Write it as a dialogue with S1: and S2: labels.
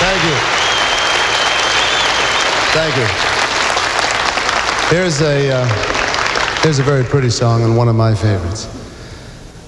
S1: Thank you. Thank you. Here's a very pretty song and one of my favorites.